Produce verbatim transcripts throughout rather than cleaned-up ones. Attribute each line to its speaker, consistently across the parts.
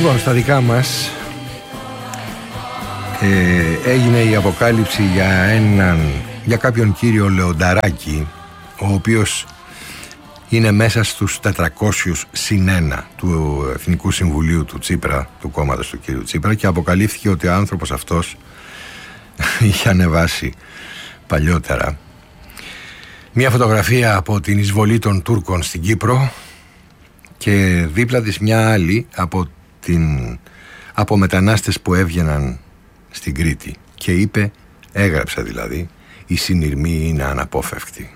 Speaker 1: Λοιπόν, στα δικά μας ε, έγινε η αποκάλυψη για έναν, για κάποιον κύριο Λεονταράκη, ο οποίος είναι μέσα στους τετρακόσιους συν ένα του Εθνικού Συμβουλίου του Τσίπρα, του κόμματος του κύριου Τσίπρα, και αποκαλύφθηκε ότι ο άνθρωπος αυτός είχε ανεβάσει παλιότερα μια φωτογραφία από την εισβολή των Τούρκων στην Κύπρο και δίπλα της μια άλλη από, την, από μετανάστες που έβγαιναν στην Κρήτη, και είπε, έγραψε δηλαδή, η συνειρμή είναι αναπόφευκτη.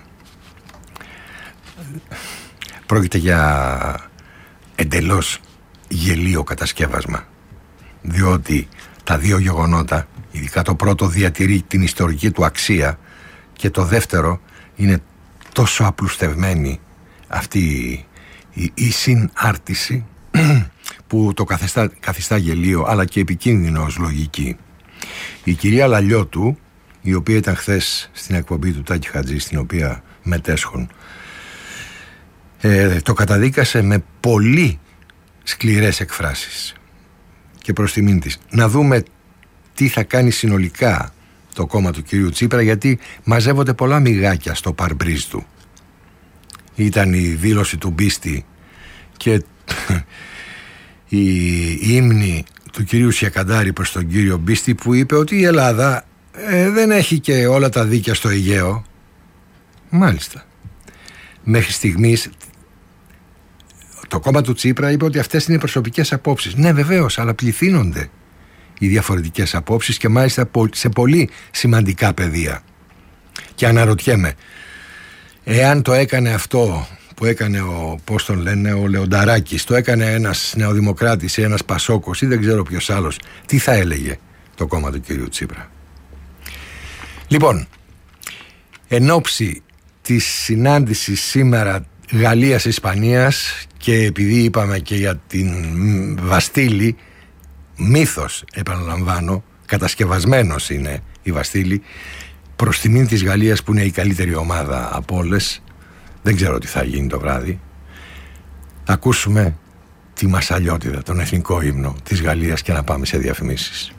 Speaker 1: Πρόκειται για εντελώς γελίο κατασκεύασμα, διότι τα δύο γεγονότα, ειδικά το πρώτο διατηρεί την ιστορική του αξία και το δεύτερο είναι τόσο απλουστευμένη αυτή η, η συνάρτηση που το καθιστά, καθιστά γελίο αλλά και επικίνδυνο ως λογική. Η κυρία Λαλιώτου, η οποία ήταν χθες στην εκπομπή του Τάκη Χατζή, στην οποία μετέσχουν, ε, το καταδίκασε με πολύ σκληρές εκφράσεις. Και προς τιμήν της, να δούμε τι θα κάνει συνολικά το κόμμα του κυρίου Τσίπρα, γιατί μαζεύονται πολλά μυγάκια στο παρμπρίζ του. Ήταν η δήλωση του Μπίστη και η, η ύμνη του κυρίου Σιακαντάρη προς τον κύριο Μπίστη, που είπε ότι η Ελλάδα ε, δεν έχει και όλα τα δίκαια στο Αιγαίο. Μάλιστα. Μέχρι στιγμής το κόμμα του Τσίπρα είπε ότι αυτές είναι οι προσωπικές απόψεις. Ναι, βεβαίως, αλλά πληθύνονται οι διαφορετικές απόψεις και μάλιστα σε πολύ σημαντικά πεδία. Και αναρωτιέμαι, εάν το έκανε αυτό που έκανε ο, πώς τον λένε, ο Λεονταράκης, το έκανε ένας νεοδημοκράτης ή ένας Πασόκος ή δεν ξέρω ποιος άλλος, τι θα έλεγε το κόμμα του κυρίου Τσίπρα? Λοιπόν, εν ώψη της συνάντησης σήμερα Γαλλίας-Ισπανίας, και επειδή είπαμε και για την Βαστίλη, μύθος, επαναλαμβάνω, κατασκευασμένος είναι η Βαστίλη, προς τιμήν της Γαλλίας που είναι η καλύτερη ομάδα από όλες, δεν ξέρω τι θα γίνει το βράδυ, ακούσουμε τη Μασσαλιώτιδα, τον εθνικό ύμνο της Γαλλίας, και να πάμε σε διαφημίσεις.